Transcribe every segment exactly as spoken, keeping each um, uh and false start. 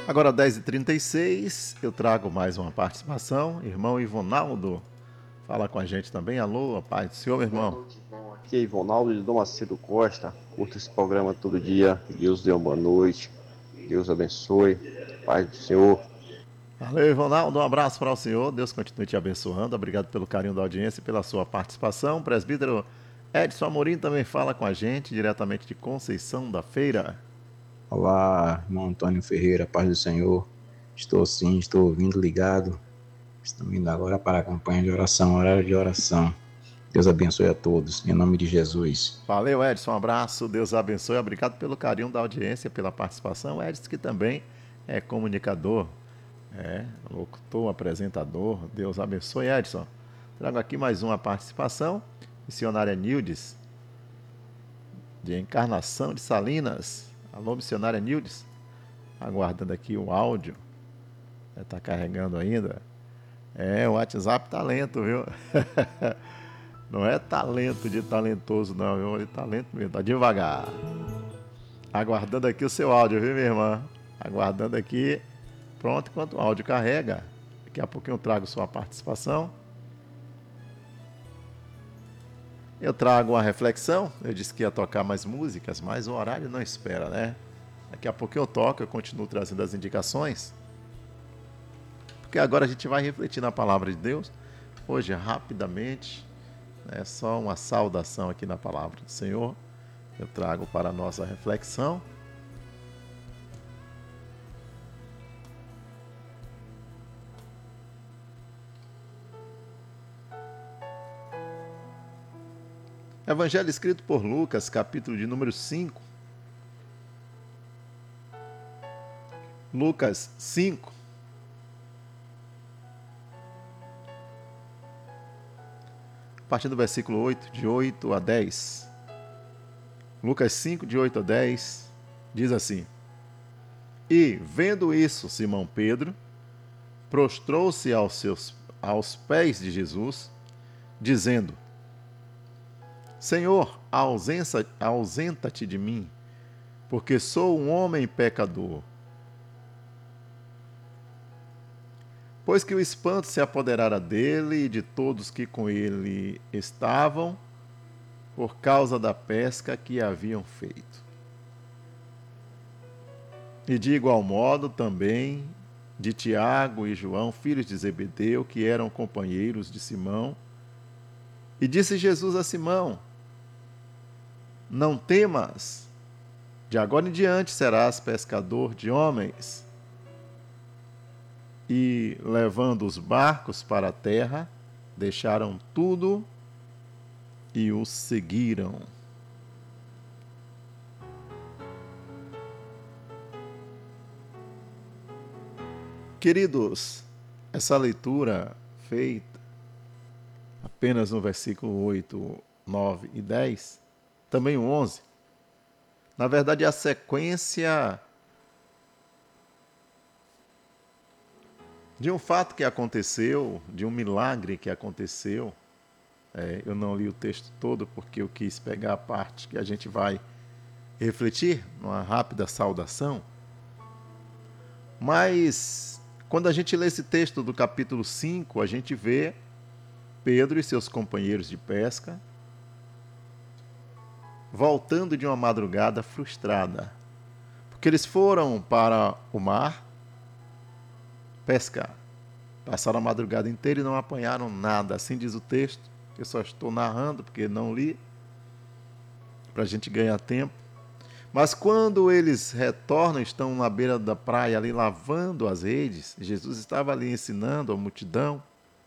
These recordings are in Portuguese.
Agora, dez e trinta e seis, eu trago mais uma participação. Irmão Ivonaldo, fala com a gente também. Alô, a paz do Senhor, meu Boa irmão. noite, irmão. Aqui é Ivonaldo de Dom Macedo Costa. Curto esse programa todo dia. Deus dê uma boa noite. Deus abençoe. Paz do Senhor. Valeu, Ivonaldo. Um abraço para o senhor. Deus continue te abençoando. Obrigado pelo carinho da audiência e pela sua participação. O presbítero Edson Amorim também fala com a gente, diretamente de Conceição da Feira. Olá, irmão Antônio Ferreira, paz do Senhor. Estou sim, estou ouvindo ligado. Estamos indo agora para a campanha de oração, horário de oração. Deus abençoe a todos, em nome de Jesus. Valeu, Edson. Um abraço. Deus abençoe. Obrigado pelo carinho da audiência, pela participação. Edson, que também é comunicador, é locutor, apresentador. Deus abençoe, Edson. Trago aqui mais uma participação. Missionária Nildes, de Encarnação de Salinas. Alô, missionária Nildes. Aguardando aqui o áudio. Está carregando ainda. É, o WhatsApp tá lento, viu? Não é talento de talentoso, não, viu? É talento mesmo, tá devagar. Aguardando aqui o seu áudio, viu, minha irmã? Aguardando aqui. Pronto, enquanto o áudio carrega. Daqui a pouquinho eu trago sua participação. Eu trago uma reflexão. Eu disse que ia tocar mais músicas, mas o horário não espera, né? Daqui a pouquinho eu toco, eu continuo trazendo as indicações. Porque agora a gente vai refletir na palavra de Deus. Hoje, rapidamente, é só uma saudação aqui na palavra do Senhor. Eu trago para a nossa reflexão. Evangelho escrito por Lucas, capítulo de número cinco. Lucas cinco. A partir do versículo oito, de oito a dez. Lucas cinco, de oito a dez, diz assim: E, vendo isso, Simão Pedro prostrou-se aos, seus, aos pés de Jesus, dizendo: Senhor, ausenta-te de mim, porque sou um homem pecador. Pois que o espanto se apoderara dele e de todos que com ele estavam, por causa da pesca que haviam feito. E de igual modo também de Tiago e João, filhos de Zebedeu, que eram companheiros de Simão. E disse Jesus a Simão: Não temas, de agora em diante serás pescador de homens. E, levando os barcos para a terra, deixaram tudo e os seguiram. Queridos, essa leitura feita apenas no versículo oito, nove e dez, também o onze, na verdade é a sequência de um fato que aconteceu, de um milagre que aconteceu. É, eu não li o texto todo porque eu quis pegar a parte que a gente vai refletir numa rápida saudação. Mas quando a gente lê esse texto do capítulo cinco, a gente vê Pedro e seus companheiros de pesca voltando de uma madrugada frustrada, porque eles foram para o mar pescar. Passaram a madrugada inteira e não apanharam nada. Assim diz o texto. Eu só estou narrando porque não li, para a gente ganhar tempo. Mas quando eles retornam, estão na beira da praia ali lavando as redes. Jesus estava ali ensinando a multidão.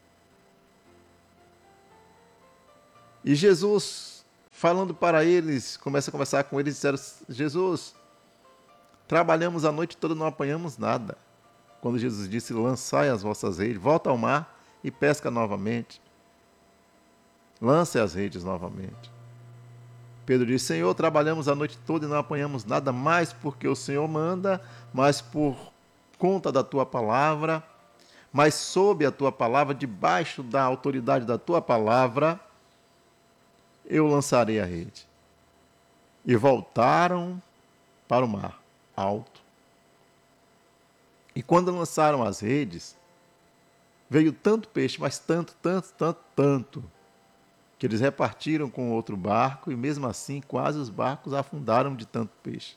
E Jesus, falando para eles, começa a conversar com eles e disseram: Jesus, trabalhamos a noite toda e não apanhamos nada. Quando Jesus disse: lançai as vossas redes, volta ao mar e pesca novamente. Lance as redes novamente. Pedro disse: Senhor, trabalhamos a noite toda e não apanhamos nada, mais porque o Senhor manda, mas por conta da tua palavra, mas sob a tua palavra, debaixo da autoridade da tua palavra, eu lançarei a rede. E voltaram para o mar alto. E quando lançaram as redes, veio tanto peixe, mas tanto, tanto, tanto, tanto, que eles repartiram com outro barco e mesmo assim quase os barcos afundaram de tanto peixe.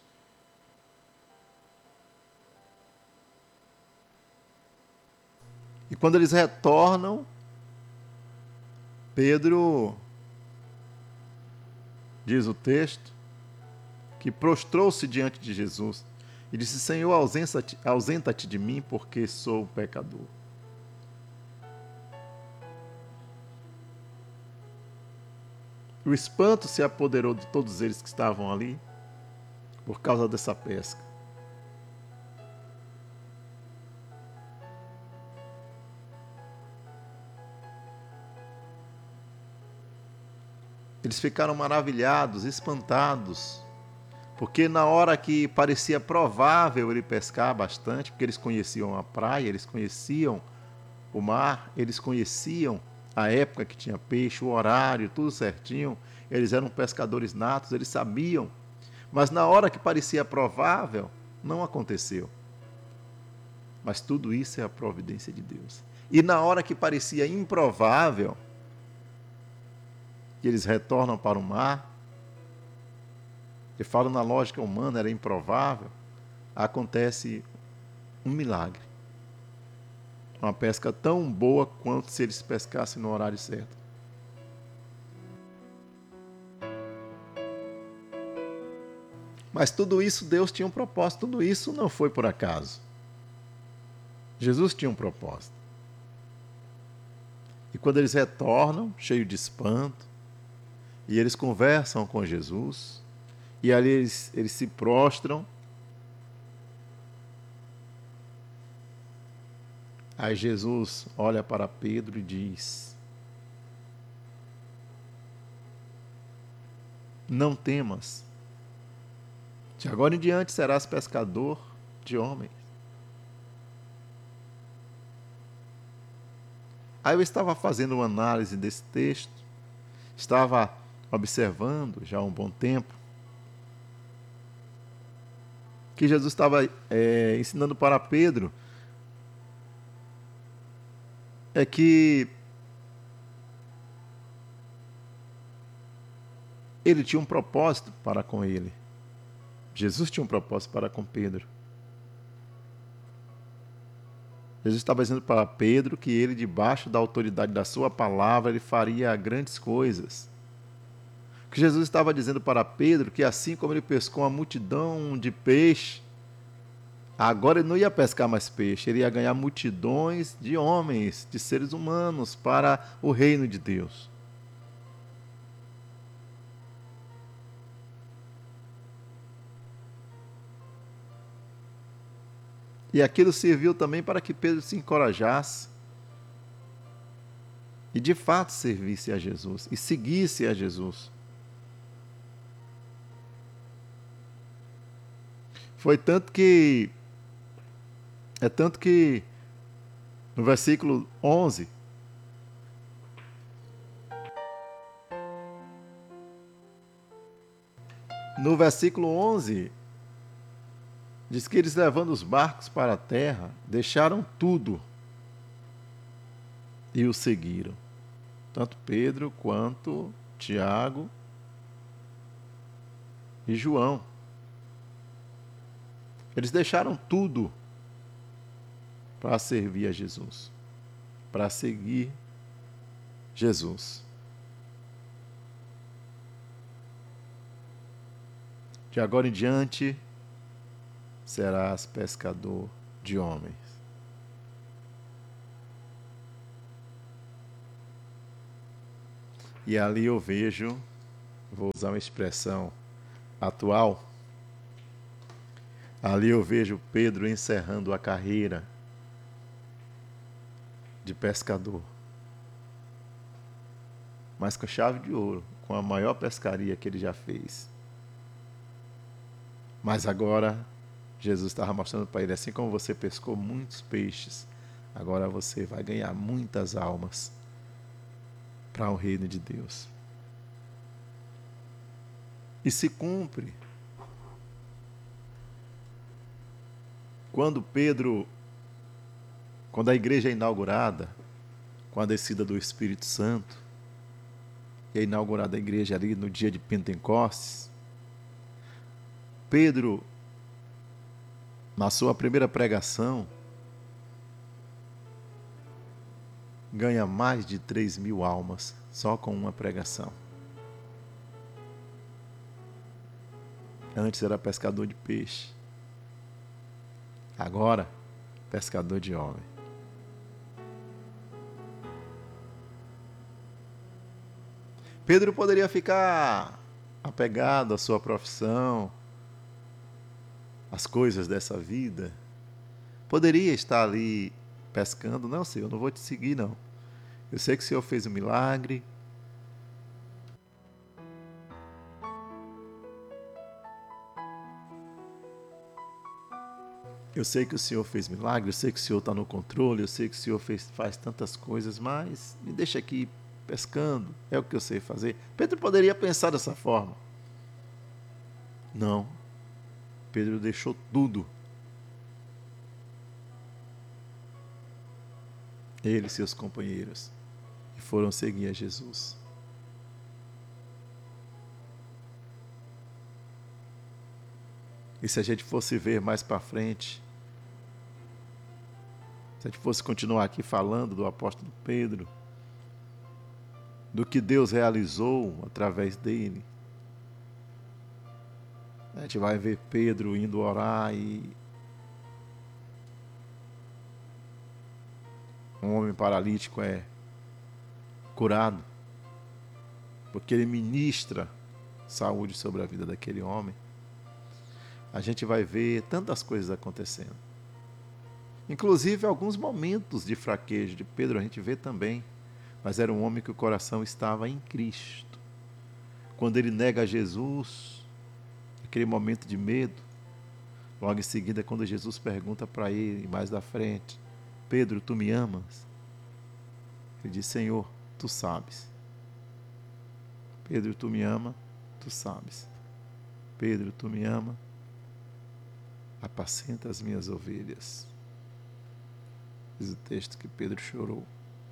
E quando eles retornam, Pedro, diz o texto, que prostrou-se diante de Jesus e disse: Senhor, ausenta-te, ausenta-te de mim, porque sou pecador. O espanto se apoderou de todos eles que estavam ali por causa dessa pesca. Eles ficaram maravilhados, espantados, porque na hora que parecia provável ele pescar bastante, porque eles conheciam a praia, eles conheciam o mar, eles conheciam a época que tinha peixe, o horário, tudo certinho, eles eram pescadores natos, eles sabiam, mas na hora que parecia provável, não aconteceu. Mas tudo isso é a providência de Deus. E na hora que parecia improvável, que eles retornam para o mar, que falam na lógica humana, era improvável, acontece um milagre. Uma pesca tão boa quanto se eles pescassem no horário certo. Mas tudo isso Deus tinha um propósito, tudo isso não foi por acaso. Jesus tinha um propósito. E quando eles retornam, cheios de espanto, e eles conversam com Jesus, e ali eles, eles se prostram. Aí Jesus olha para Pedro e diz: não temas, de agora em diante serás pescador de homens. Aí eu estava fazendo uma análise desse texto, estava observando já há um bom tempo, que Jesus estava é, ensinando para Pedro é que ele tinha um propósito para com ele. Jesus tinha um propósito para com Pedro. Jesus estava dizendo para Pedro que ele, debaixo da autoridade da sua palavra, ele faria grandes coisas. Que Jesus estava dizendo para Pedro que assim como ele pescou uma multidão de peixe, agora ele não ia pescar mais peixe, ele ia ganhar multidões de homens, de seres humanos para o reino de Deus. E aquilo serviu também para que Pedro se encorajasse e de fato servisse a Jesus e seguisse a Jesus. Foi tanto que, é tanto que no versículo onze, no versículo onze, diz que eles, levando os barcos para a terra, deixaram tudo e o seguiram. Tanto Pedro quanto Tiago e João. Eles deixaram tudo para servir a Jesus, para seguir Jesus. De agora em diante, serás pescador de homens. E ali eu vejo, vou usar uma expressão atual, ali eu vejo Pedro encerrando a carreira de pescador, mas com chave de ouro, com a maior pescaria que ele já fez. Mas agora Jesus estava mostrando para ele, assim como você pescou muitos peixes, agora você vai ganhar muitas almas para o reino de Deus. E se cumpre. Quando Pedro Quando a igreja é inaugurada, com a descida do Espírito Santo, e é inaugurada a igreja ali no dia de Pentecostes, Pedro, na sua primeira pregação, ganha mais de três mil almas só com uma pregação. Antes era pescador de peixe, agora pescador de homem. Pedro poderia ficar apegado à sua profissão, às coisas dessa vida. Poderia estar ali pescando. Não, Senhor, eu não vou te seguir, não. Eu sei que o Senhor fez um milagre. Eu sei que o Senhor fez milagre, eu sei que o Senhor está no controle, eu sei que o Senhor fez, faz tantas coisas, mas me deixa aqui pescando, é o que eu sei fazer. Pedro poderia pensar dessa forma. Não. Pedro deixou tudo. Ele e seus companheiros, e foram seguir a Jesus. E se a gente fosse ver mais para frente, se a gente fosse continuar aqui falando do apóstolo Pedro, do que Deus realizou através dele, a gente vai ver Pedro indo orar e um homem paralítico é curado, porque ele ministra saúde sobre a vida daquele homem. A gente vai ver tantas coisas acontecendo. Inclusive alguns momentos de fraqueza de Pedro a gente vê também, mas era um homem que o coração estava em Cristo. Quando ele nega Jesus, aquele momento de medo, logo em seguida quando Jesus pergunta para ele, mais da frente, Pedro, tu me amas? Ele diz, Senhor, tu sabes. Pedro, tu me ama, tu sabes. Pedro, tu me ama, apacenta as minhas ovelhas. Diz o texto que Pedro chorou.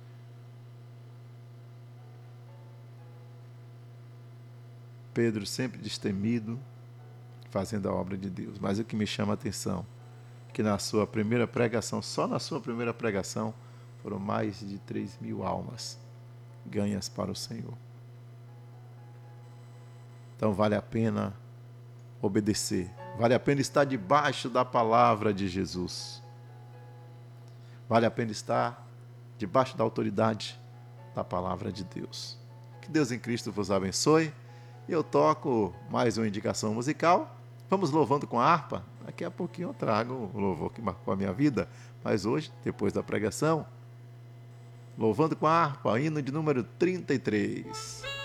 Pedro sempre destemido, fazendo a obra de Deus. Mas o que me chama a atenção, que na sua primeira pregação, só na sua primeira pregação, foram mais de três mil almas ganhas para o Senhor. Então vale a pena obedecer. Vale a pena estar debaixo da palavra de Jesus. Vale a pena estar debaixo da autoridade da palavra de Deus. Que Deus em Cristo vos abençoe. E eu toco mais uma indicação musical. Vamos louvando com a harpa. Daqui a pouquinho eu trago o louvor que marcou a minha vida. Mas hoje, depois da pregação, louvando com a harpa, hino de número trinta e três.